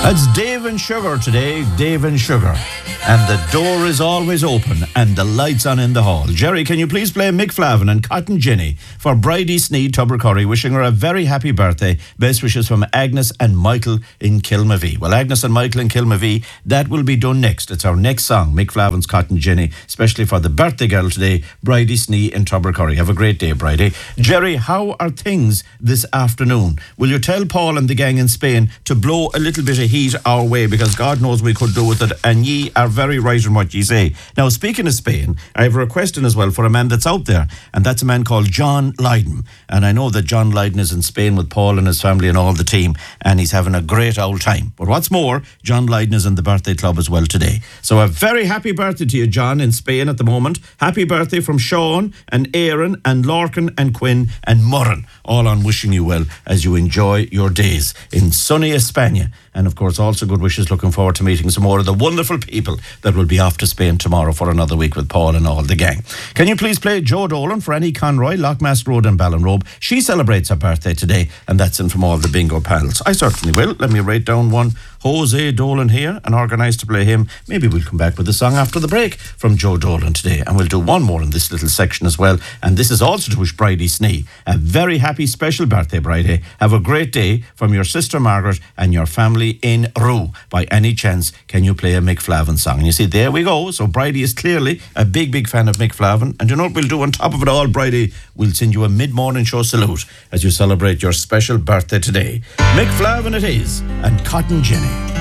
It's Dave and Sugar today, Dave and Sugar. And the door is always open and the lights on in the hall. Jerry, can you please play Mick Flavin and Cotton Ginny for Bridie Sneed Tubbercurry, wishing her a very happy birthday. Best wishes from Agnes and Michael in Kilmavee. Well, Agnes and Michael in Kilmavee, that will be done next. It's our next song, Mick Flavin's Cotton Ginny, especially for the birthday girl today, Bridie Sneed in Tubbercurry. Have a great day, Bridie. Jerry, how are things this afternoon? Will you tell Paul and the gang in Spain to blow a little bit of heat our way, because God knows we could do with it, and ye are very right in what ye say. Now, speaking of Spain, I have a request in as well for a man that's out there, and that's a man called John Lydon. And I know that John Lydon is in Spain with Paul and his family and all the team, and he's having a great old time. But what's more, John Lydon is in the birthday club as well today. So a very happy birthday to you, John, in Spain at the moment. Happy birthday from Sean and Aaron and Larkin and Quinn and Murren, all on wishing you well as you enjoy your days in sunny España. And of course, also good wishes, looking forward to meeting some more of the wonderful people that will be off to Spain tomorrow for another week with Paul and all the gang. Can you please play Joe Dolan for Annie Conroy, Lockmask Road and Ballinrobe? She celebrates her birthday today, and that's in from all the bingo panels. I certainly will. Let me write down one Jose Dolan here and organise to play him. Maybe we'll come back with a song after the break from Joe Dolan today, and we'll do one more in this little section as well. And this is also to wish Bridie Sneed a very happy special birthday, Bridie. Have a great day from your sister Margaret and your family in Roo. By any chance, can you play a Mick Flavin song? And you see, there we go. So Bridie is clearly a big fan of Mick Flavin. And you know what we'll do on top of it all, Bridie? We'll send you a mid-morning show salute as you celebrate your special birthday today. Mick Flavin it is, and Cotton Ginny.